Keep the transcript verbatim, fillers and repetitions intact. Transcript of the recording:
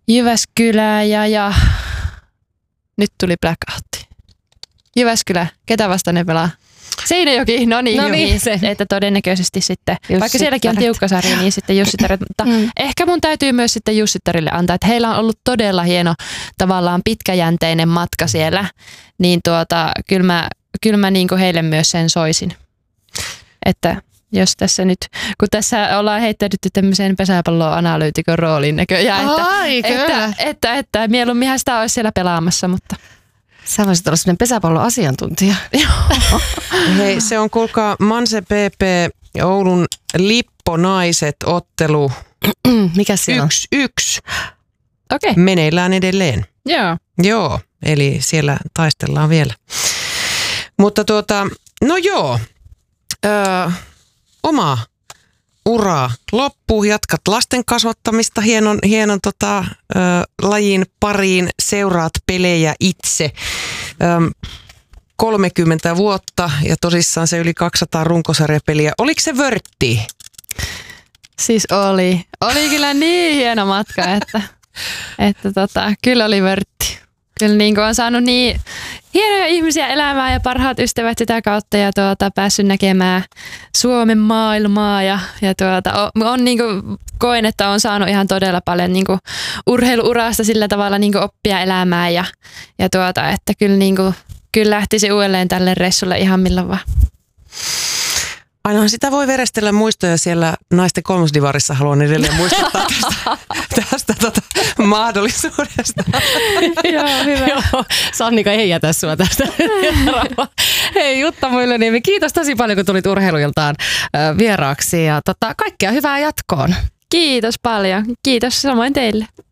Jyväskylä ja, ja nyt tuli blackoutti. Jyväskylä, ketä vastaan ne pelaa? Seinäjoki, no niin, no niin se. Että todennäköisesti sitten, Jussittaret. vaikka sielläkin on tiukka sarja, niin sitten Jussittaret, mutta mm. ehkä mun täytyy myös sitten Jussittarille antaa, että heillä on ollut todella hieno tavallaan pitkäjänteinen matka siellä, niin tuota, kyllä mä, kyllä mä niin kuin heille myös sen soisin, että jos tässä nyt, kun tässä ollaan heittäydytty tämmöiseen pesäpallo-analyytikon rooliin näköjään, että, Ai, että, että, että mieluumminhan sitä olisi siellä pelaamassa, mutta... Sä voisit olla sellainen pesäpalloasiantuntija. Hei, se on kuulkaa Manse P P Oulun Lipponaiset ottelu Mikä siellä on? yksi yksi Okei. meneillään edelleen. Joo. Joo, eli siellä taistellaan vielä. Mutta tuota, no joo, öö, oma ura loppu, jatkat lasten kasvattamista hienon, hienon tota, ö, lajin pariin, seuraat pelejä itse. Ö, kolmekymmentä vuotta ja tosissaan se yli kaksisataa runkosarjapeliä. Oliko se vörtti? Siis oli. Oli kyllä niin hieno matka, että, että tota, kyllä oli vörtti. Kyllä niin kuin on saanut niin hienoja ihmisiä elämään ja parhaat ystävät sitä kautta ja tuota, päässyt näkemään Suomen maailmaa ja, ja tuota, on, on niin kuin, koen, että on saanut ihan todella paljon niin kuin urheiluurasta sillä tavalla niin kuin oppia elämään ja, ja tuota, että kyllä, niin kuin, kyllä lähtisi uudelleen tälle reissulle ihan milloin vaan. Ainahan sitä voi verestellä muistoja siellä naisten kolmosdivarissa, haluan edelleen muistuttaa tästä, tästä tota, mahdollisuudesta. Joo, hyvä. Joo, Sannika ei jätä sua tästä. Hei Jutta Myllyniemi, kiitos tosi paljon kun tulit Urheiluiltaan vieraaksi ja tota, kaikkea hyvää jatkoon. Kiitos paljon. Kiitos samoin teille.